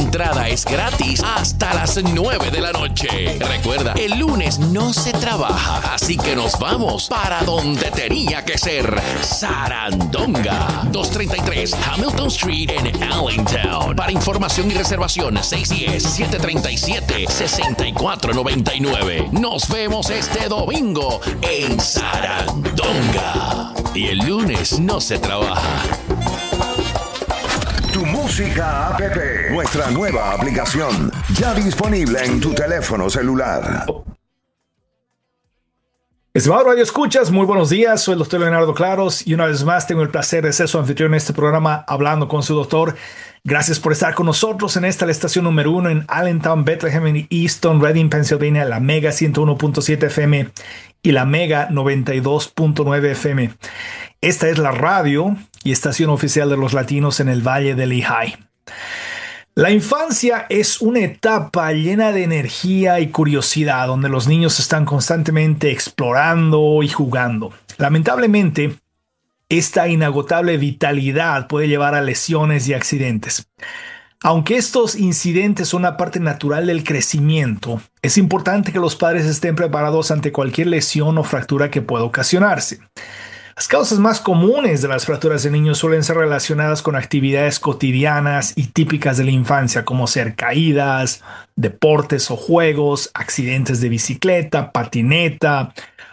entrada es gratis hasta las 9 de la noche. Recuerda, el lunes no se trabaja, así que nos vamos para donde tenía que ser. Sarandonga, 233 Hamilton Street en Allentown. Para información y reservación, 610-737-6499. Nos vemos este domingo en Sarandonga. Y el lunes no se trabaja. Tu Música App, nuestra nueva aplicación, ya disponible en tu teléfono celular. Estimado Radio Escuchas, muy buenos días, soy el doctor Leonardo Claros y una vez más tengo el placer de ser su anfitrión en este programa Hablando con su Doctor. Gracias por estar con nosotros en esta, la estación número 1 en Allentown, Bethlehem y Easton, Reading, Pennsylvania, la Mega 101.7 FM y la Mega 92.9 FM. Esta es la radio y estación oficial de los latinos en el Valle de Lehigh. La infancia es una etapa llena de energía y curiosidad, donde los niños están constantemente explorando y jugando. Lamentablemente, esta inagotable vitalidad puede llevar a lesiones y accidentes. Aunque estos incidentes son una parte natural del crecimiento, es importante que los padres estén preparados ante cualquier lesión o fractura que pueda ocasionarse. Las causas más comunes de las fracturas de niños suelen ser relacionadas con actividades cotidianas y típicas de la infancia, como ser caídas, deportes o juegos, accidentes de bicicleta, patineta,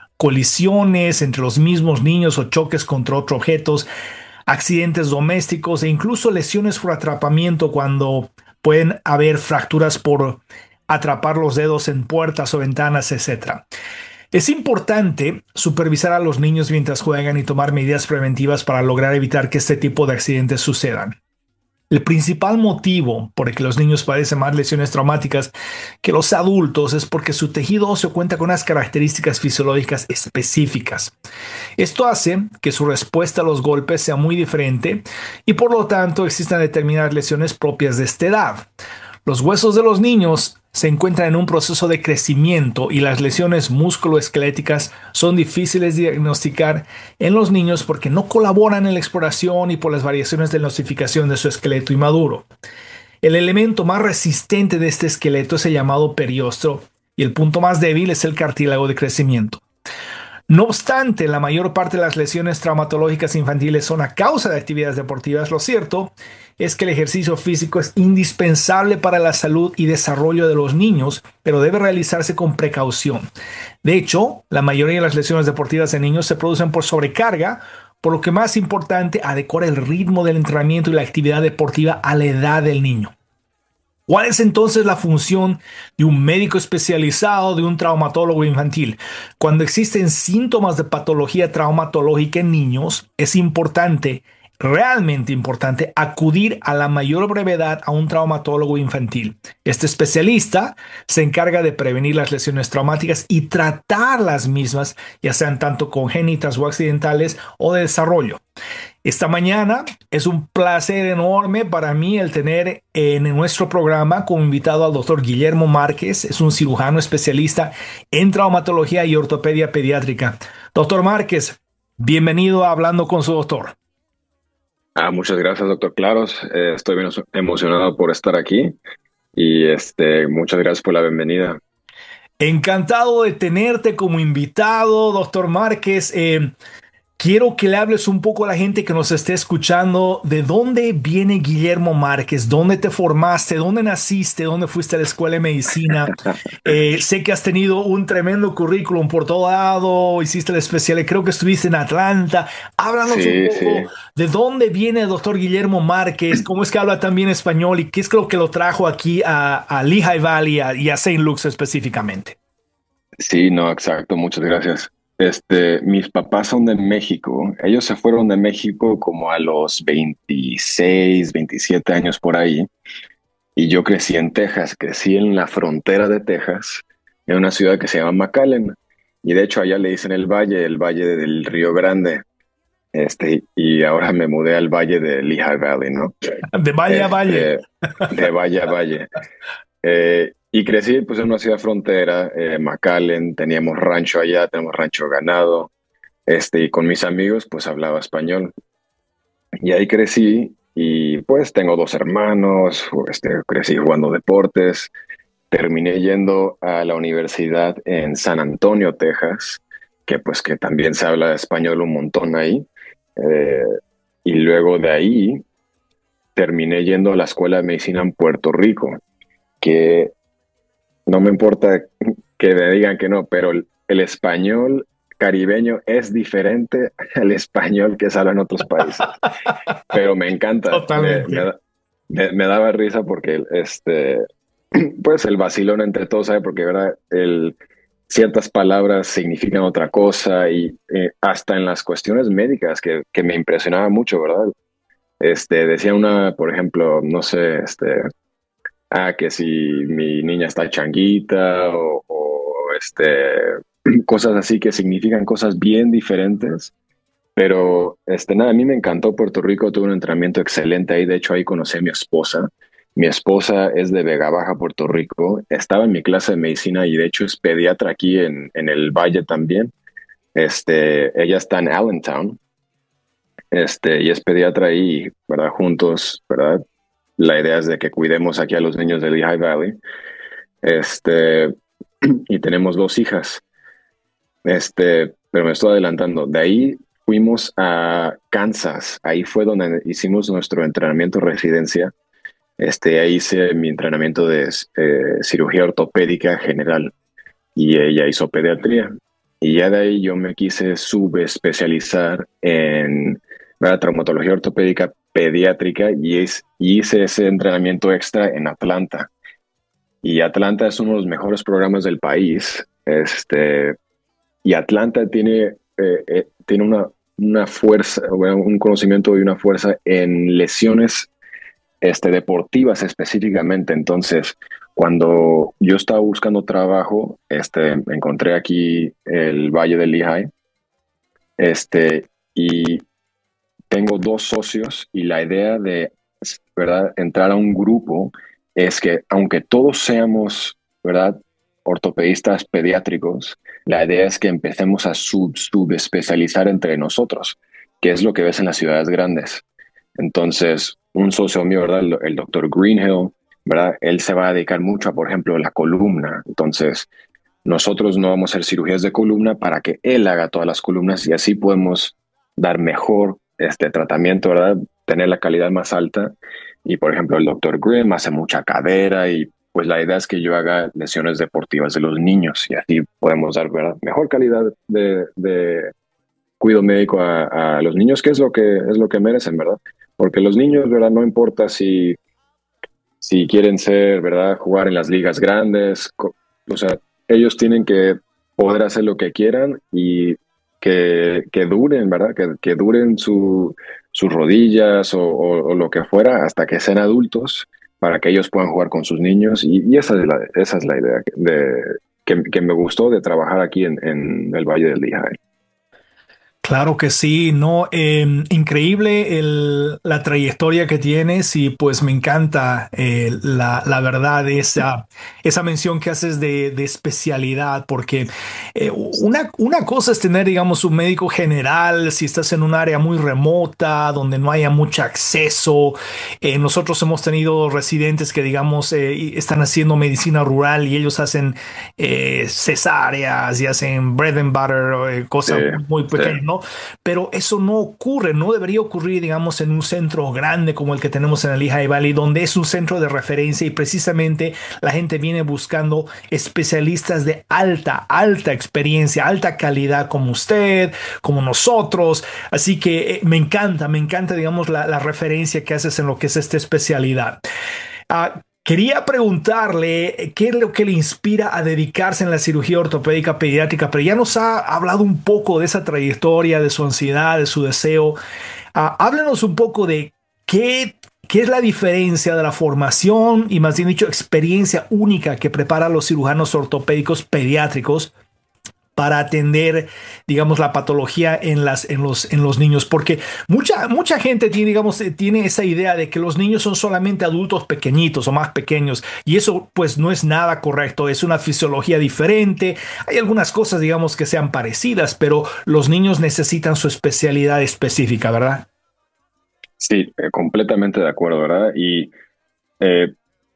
colisiones entre los mismos niños o choques contra otros objetos, accidentes domésticos e incluso lesiones por atrapamiento cuando pueden haber fracturas por atrapar los dedos en puertas o ventanas, etc. Es importante supervisar a los niños mientras juegan y tomar medidas preventivas para lograr evitar que este tipo de accidentes sucedan. El principal motivo por el que los niños padecen más lesiones traumáticas que los adultos es porque su tejido óseo cuenta con unas características fisiológicas específicas. Esto hace que su respuesta a los golpes sea muy diferente y por lo tanto existan determinadas lesiones propias de esta edad. Los huesos de los niños se encuentran en un proceso de crecimiento y las lesiones musculoesqueléticas son difíciles de diagnosticar en los niños porque no colaboran en la exploración y por las variaciones de la osificación de su esqueleto inmaduro. El elemento más resistente de este esqueleto es el llamado periósteo y el punto más débil es el cartílago de crecimiento. No obstante, la mayor parte de las lesiones traumatológicas infantiles son a causa de actividades deportivas. Lo cierto es que el ejercicio físico es indispensable para la salud y desarrollo de los niños, pero debe realizarse con precaución. De hecho, la mayoría de las lesiones deportivas en niños se producen por sobrecarga, por lo que más importante, adecuar el ritmo del entrenamiento y la actividad deportiva a la edad del niño. ¿Cuál es entonces la función de un médico especializado, de un traumatólogo infantil? Cuando existen síntomas de patología traumatológica en niños, es importante, realmente importante, acudir a la mayor brevedad a un traumatólogo infantil. Este especialista se encarga de prevenir las lesiones traumáticas y tratar las mismas, ya sean tanto congénitas o accidentales o de desarrollo. Esta mañana es un placer enorme para mí el tener en nuestro programa como invitado al doctor Guillermo Márquez. Es un cirujano especialista en traumatología y ortopedia pediátrica. Doctor Márquez, bienvenido a Hablando con su Doctor. Muchas gracias, doctor Claros. Estoy bien emocionado por estar aquí y muchas gracias por la bienvenida. Encantado de tenerte como invitado, doctor Márquez. Quiero que le hables un poco a la gente que nos esté escuchando de dónde viene Guillermo Márquez, dónde te formaste, dónde naciste, dónde fuiste a la escuela de medicina. Sé que has tenido un tremendo currículum por todo lado, hiciste la especialidad, creo que estuviste en Atlanta. Háblanos un poco de dónde viene el doctor Guillermo Márquez, cómo es que habla tan bien español y qué es lo que lo trajo aquí a Lehigh Valley y a St. Luke's específicamente. Sí, no, exacto, muchas gracias. Mis papás son de México. Ellos se fueron de México como a los 26, 27 años por ahí. Y yo crecí en Texas, crecí en la frontera de Texas, en una ciudad que se llama McAllen. Y de hecho allá le dicen el valle del Río Grande. Y ahora me mudé al valle de Lehigh Valley, ¿no? De valle a valle. De valle a valle. Y crecí pues en una ciudad frontera, McAllen, teníamos rancho allá, tenemos rancho ganado, y con mis amigos pues hablaba español. Y ahí crecí y pues tengo dos hermanos, crecí jugando deportes, terminé yendo a la universidad en San Antonio, Texas, que pues que también se habla español un montón ahí. Eh, y luego de ahí terminé yendo a la Escuela de Medicina en Puerto Rico, que no me importa que me digan que no, pero el español caribeño es diferente al español que se habla en otros países. Pero me encanta, Totalmente. me daba risa porque pues el vacilón entre todos, ¿sabe? Porque ¿verdad? Ciertas palabras significan otra cosa y hasta en las cuestiones médicas que me impresionaba mucho, ¿verdad? Decía una, por ejemplo, no sé, que si mi niña está changuita cosas así que significan cosas bien diferentes. Pero nada, a mí me encantó Puerto Rico, tuve un entrenamiento excelente ahí, de hecho ahí conocí a mi esposa. Mi esposa es de Vega Baja, Puerto Rico, estaba en mi clase de medicina y de hecho es pediatra aquí en el Valle también. Ella está en Allentown, y es pediatra ahí, ¿verdad? Juntos, ¿verdad? La idea es de que cuidemos aquí a los niños del Lehigh Valley. Este, y tenemos dos hijas. Pero me estoy adelantando. De ahí fuimos a Kansas. Ahí fue donde hicimos nuestro entrenamiento de residencia. Ahí hice mi entrenamiento de cirugía ortopédica general y ella hizo pediatría. Y ya de ahí yo me quise subespecializar en, ¿verdad?, traumatología ortopédica pediátrica y hice ese entrenamiento extra en Atlanta. Y Atlanta es uno de los mejores programas del país. Y Atlanta tiene una fuerza, bueno, un conocimiento y una fuerza en lesiones deportivas específicamente. Entonces, cuando yo estaba buscando trabajo, encontré aquí el Valle del Lehigh, y tengo dos socios y la idea de, ¿verdad?, entrar a un grupo es que aunque todos seamos, ¿verdad?, ortopedistas pediátricos, la idea es que empecemos a subespecializar entre nosotros, que es lo que ves en las ciudades grandes. Entonces, un socio mío, ¿verdad?, el doctor Greenhill, ¿verdad?, él se va a dedicar mucho a, por ejemplo, la columna. Entonces, nosotros no vamos a hacer cirugías de columna para que él haga todas las columnas y así podemos dar mejor tratamiento, ¿verdad?, tener la calidad más alta. Y, por ejemplo, el doctor Grimm hace mucha cadera y pues la idea es que yo haga lesiones deportivas de los niños y así podemos dar, ¿verdad?, mejor calidad de cuidado médico a los niños, que es lo que merecen, ¿verdad? Porque los niños, ¿verdad?, no importa si quieren ser, ¿verdad?, jugar en las ligas grandes, o sea, ellos tienen que poder hacer lo que quieran y que duren, ¿verdad? Que duren sus rodillas o lo que fuera hasta que sean adultos para que ellos puedan jugar con sus niños. Y esa es la idea que me gustó de trabajar aquí en el Valle del Lehigh. Claro que sí, no, increíble la trayectoria que tienes y pues me encanta la verdad esa mención que haces de especialidad porque una cosa es tener, digamos, un médico general si estás en un área muy remota donde no haya mucho acceso. Nosotros hemos tenido residentes que, digamos, están haciendo medicina rural y ellos hacen cesáreas y hacen bread and butter, cosas muy pequeñas, ¿no? Pero eso no ocurre, no debería ocurrir, digamos, en un centro grande como el que tenemos en el Lehigh Valley, donde es un centro de referencia y precisamente la gente viene buscando especialistas de alta experiencia, alta calidad como usted, como nosotros. Así que me encanta, digamos, la referencia que haces en lo que es esta especialidad. Quería preguntarle qué es lo que le inspira a dedicarse en la cirugía ortopédica pediátrica, pero ya nos ha hablado un poco de esa trayectoria, de su ansiedad, de su deseo. Háblenos un poco de qué es la diferencia de la formación y, más bien dicho, experiencia única que prepara a los cirujanos ortopédicos pediátricos para atender, digamos, la patología en los niños, porque mucha gente tiene, digamos, tiene esa idea de que los niños son solamente adultos pequeñitos o más pequeños, y eso pues no es nada correcto, es una fisiología diferente, hay algunas cosas, digamos, que sean parecidas, pero los niños necesitan su especialidad específica, ¿verdad? Sí, completamente de acuerdo, ¿verdad? Y eh,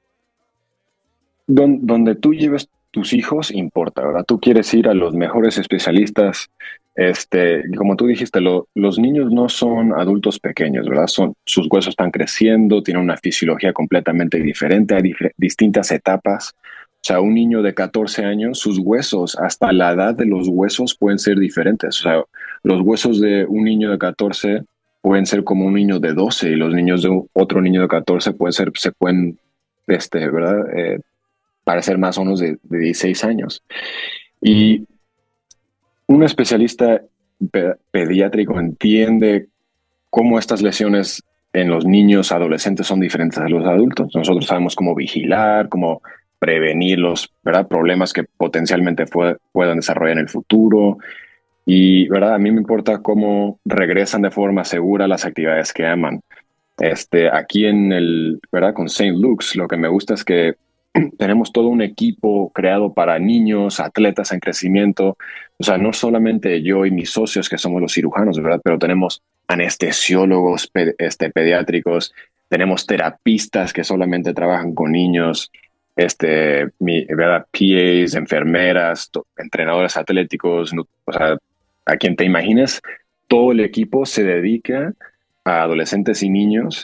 donde tú lleves tus hijos importa, ¿verdad? Tú quieres ir a los mejores especialistas. Y como tú dijiste, los niños no son adultos pequeños, ¿verdad? Sus huesos están creciendo, tienen una fisiología completamente diferente, hay distintas etapas. O sea, un niño de 14 años, sus huesos, hasta la edad de los huesos pueden ser diferentes. O sea, los huesos de un niño de 14 pueden ser como un niño de 12 y los niños de otro niño de 14 se pueden, ¿verdad? Parecer más o menos de 16 años. Y un especialista pediátrico entiende cómo estas lesiones en los niños adolescentes son diferentes a los adultos. Nosotros sabemos cómo vigilar, cómo prevenir los, ¿verdad?, problemas que potencialmente puedan desarrollar en el futuro. Y, ¿verdad?, a mí me importa cómo regresan de forma segura a las actividades que aman. Aquí ¿verdad?, con Saint Luke's, lo que me gusta es que tenemos todo un equipo creado para niños, atletas en crecimiento. O sea, no solamente yo y mis socios que somos los cirujanos, ¿verdad? Pero tenemos anestesiólogos pediátricos, tenemos terapistas que solamente trabajan con niños, ¿verdad? PAs, enfermeras, entrenadores atléticos, o sea, a quien te imagines, todo el equipo se dedica a adolescentes y niños,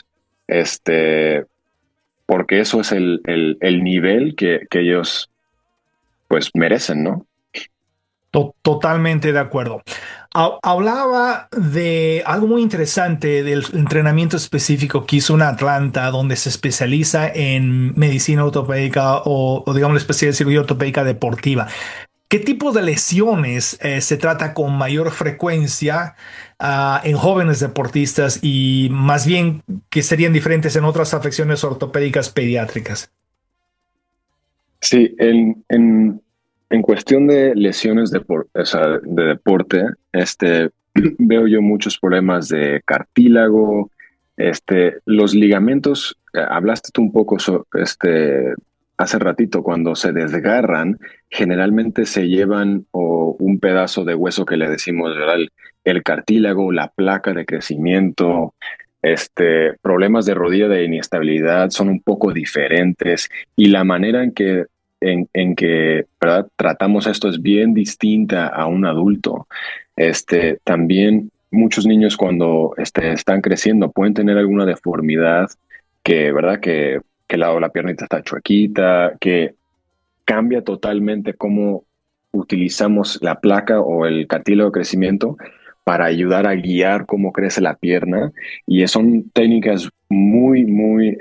porque eso es el nivel que ellos pues merecen, ¿no? Totalmente de acuerdo. Hablaba de algo muy interesante del entrenamiento específico que hizo en Atlanta, donde se especializa en medicina ortopédica o digamos, la especialidad de cirugía ortopédica deportiva. ¿Qué tipo de lesiones se trata con mayor frecuencia en jóvenes deportistas y más bien que serían diferentes en otras afecciones ortopédicas pediátricas? Sí, en cuestión de lesiones o sea, de deporte, veo yo muchos problemas de cartílago, los ligamentos, hablaste tú un poco hace ratito, cuando se desgarran, generalmente se llevan o un pedazo de hueso que le decimos, ¿verdad?, el cartílago, la placa de crecimiento. Problemas de rodilla de inestabilidad son un poco diferentes y la manera en que, ¿verdad?, tratamos esto es bien distinta a un adulto. También muchos niños cuando están creciendo pueden tener alguna deformidad ¿verdad?, que la piernita está chuequita, que cambia totalmente cómo utilizamos la placa o el cartílago de crecimiento para ayudar a guiar cómo crece la pierna. Y son técnicas muy, muy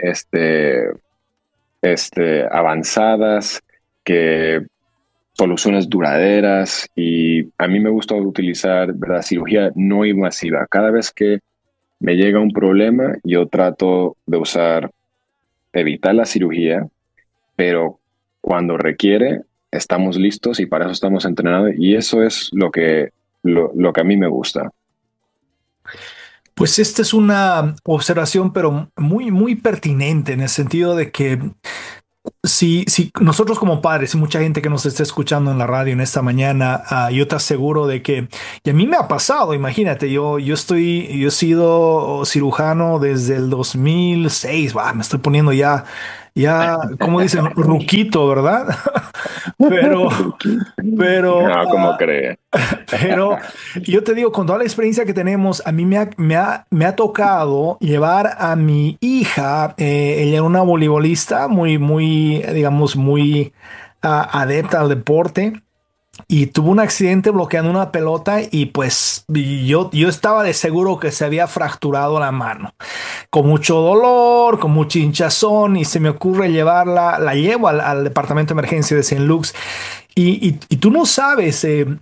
avanzadas, que soluciones duraderas, y a mí me gusta utilizar, ¿verdad?, cirugía no invasiva. Cada vez que me llega un problema, yo trato de evitar la cirugía, pero cuando requiere, estamos listos y para eso estamos entrenados, y eso es lo que a mí me gusta. Pues esta es una observación, pero muy, muy pertinente en el sentido de que si nosotros como padres y mucha gente que nos está escuchando en la radio en esta mañana, yo te aseguro de que, y a mí me ha pasado, imagínate, yo he sido cirujano desde el 2006. Me estoy poniendo ya, como dicen, ruquito, ¿verdad? Pero, pero, No, como cree. pero yo te digo, con toda la experiencia que tenemos, a mí me ha tocado llevar a mi hija. Ella era una voleibolista muy, muy, digamos, muy adepta al deporte. Y tuvo un accidente bloqueando una pelota y pues yo estaba de seguro que se había fracturado la mano. Con mucho dolor, con mucha hinchazón, y se me ocurre llevarla, la llevo al departamento de emergencia de Saint Luke's. Y tú no sabes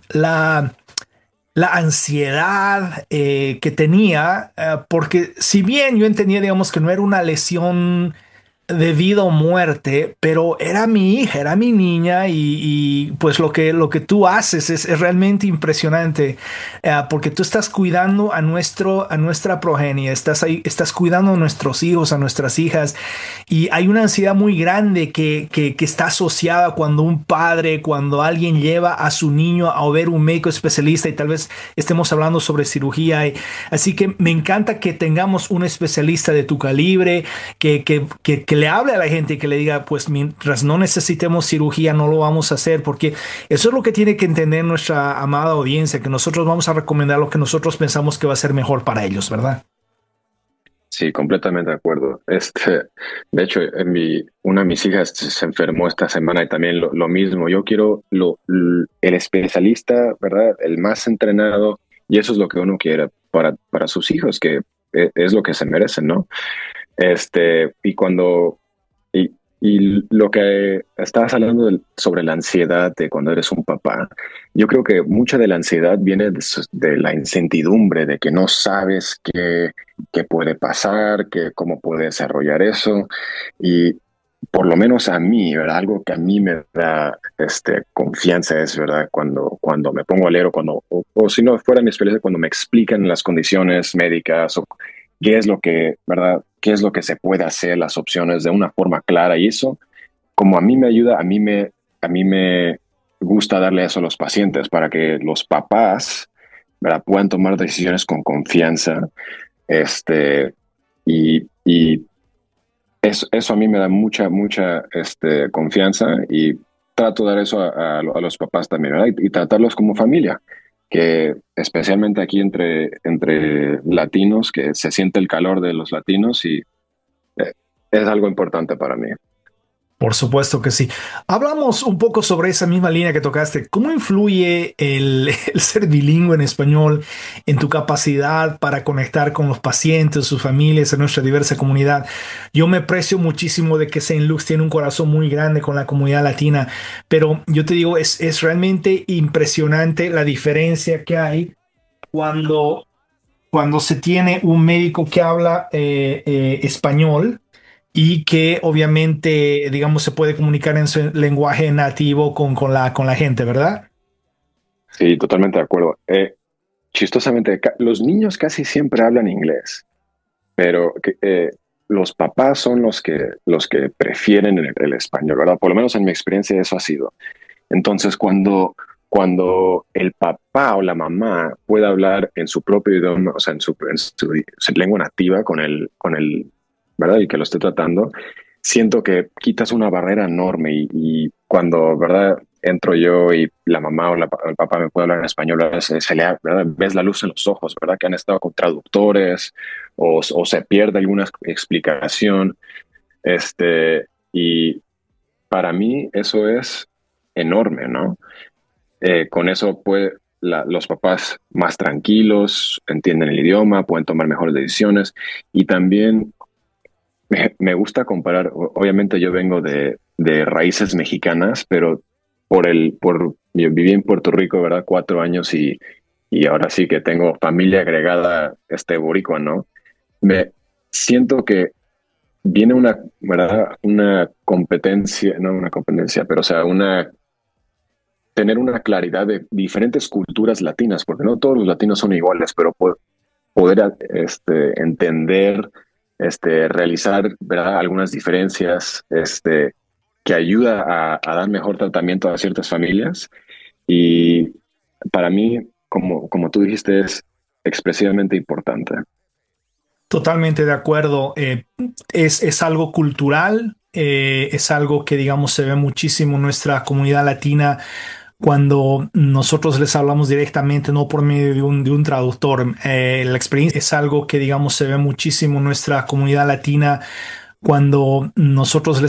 la ansiedad que tenía, porque si bien yo entendía, digamos, que no era una lesión de vida o muerte, pero era mi hija, era mi niña y pues lo que tú haces es realmente impresionante, porque tú estás cuidando a nuestra progenie, estás ahí, estás cuidando a nuestros hijos, a nuestras hijas y hay una ansiedad muy grande que está asociada cuando un padre, cuando alguien lleva a su niño a ver un médico especialista y tal vez estemos hablando sobre cirugía. Así que me encanta que tengamos un especialista de tu calibre que le hable a la gente y que le diga, pues mientras no necesitemos cirugía, no lo vamos a hacer, porque eso es lo que tiene que entender nuestra amada audiencia, que nosotros vamos a recomendar lo que nosotros pensamos que va a ser mejor para ellos, ¿verdad? Sí, completamente de acuerdo. De hecho, una de mis hijas se enfermó esta semana y también lo mismo. Yo quiero el especialista, ¿verdad? El más entrenado y eso es lo que uno quiere para sus hijos, que es lo que se merecen, ¿no? Y y lo que estabas hablando sobre la ansiedad de cuando eres un papá, yo creo que mucha de la ansiedad viene de la incertidumbre, de que no sabes qué puede pasar, cómo puede desarrollar eso. Y por lo menos a mí, ¿verdad? Algo que a mí me da confianza es, ¿verdad? Cuando me pongo a leer o si no fuera mi experiencia, cuando me explican las condiciones médicas o qué es lo que, ¿verdad? Qué es lo que se puede hacer, las opciones de una forma clara y eso, como a mí me ayuda, a mí me gusta darle eso a los pacientes para que los papás, ¿verdad? Puedan tomar decisiones con confianza, y eso a mí me da mucha confianza y trato de dar eso a los papás también, ¿verdad? Y tratarlos como familia, que especialmente aquí entre latinos, que se siente el calor de los latinos y es algo importante para mí. Por supuesto que sí. Hablamos un poco sobre esa misma línea que tocaste. ¿Cómo influye el ser bilingüe en español en tu capacidad para conectar con los pacientes, sus familias, en nuestra diversa comunidad? Yo me aprecio muchísimo de que Saint Luke's tiene un corazón muy grande con la comunidad latina, pero yo te digo, es realmente impresionante la diferencia que hay cuando, cuando se tiene un médico que habla español y que obviamente, digamos, se puede comunicar en su lenguaje nativo con la gente, ¿verdad? Sí, totalmente de acuerdo. Chistosamente, los niños casi siempre hablan inglés, pero los papás son los que prefieren el español, ¿verdad? Por lo menos en mi experiencia eso ha sido. Entonces, cuando el papá o la mamá puede hablar en su propio idioma, o sea, en su lengua nativa con el, ¿verdad? Y que lo esté tratando, siento que quitas una barrera enorme y cuando, ¿verdad? Entro yo y la mamá o el papá me puede hablar en español, ¿verdad? ¿verdad? Ves la luz en los ojos, ¿verdad? Que han estado con traductores o se pierde alguna explicación. Y para mí eso es enorme, ¿no? Con eso los papás más tranquilos, entienden el idioma, pueden tomar mejores decisiones y también me gusta comparar, obviamente yo vengo de raíces mexicanas, pero yo viví en Puerto Rico, ¿verdad? 4 años y ahora sí que tengo familia agregada, boricua, ¿no? Me siento que viene ¿verdad? Una competencia, no una competencia, pero o sea, tener una claridad de diferentes culturas latinas, porque no todos los latinos son iguales, pero poder entender, realizar, ¿verdad? Algunas diferencias, que ayuda a dar mejor tratamiento a ciertas familias. Y para mí, como tú dijiste, es expresivamente importante. Totalmente de acuerdo. Es algo cultural, es algo que, digamos, se ve muchísimo en nuestra comunidad latina cuando nosotros les hablamos directamente, no por medio de un traductor. La experiencia es algo que, digamos, se ve muchísimo en nuestra comunidad latina cuando nosotros les